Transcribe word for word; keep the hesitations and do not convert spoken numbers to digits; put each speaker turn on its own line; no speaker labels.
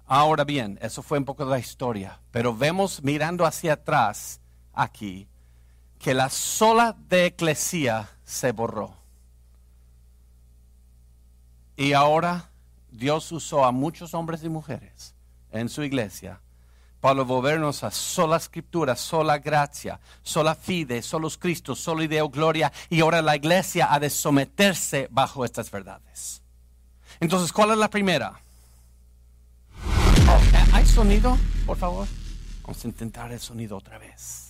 Ahora bien, eso fue un poco de la historia, pero vemos mirando hacia atrás aquí que la sola de eclesía se borró. Y ahora Dios usó a muchos hombres y mujeres en su iglesia para volvernos a sola escritura, sola gracia, sola fide, solos Cristo, solo ideo gloria. Y ahora la iglesia ha de someterse bajo estas verdades. Entonces, ¿cuál es la primera? Oh, ¿hay sonido? Por favor. Vamos a intentar el sonido otra vez.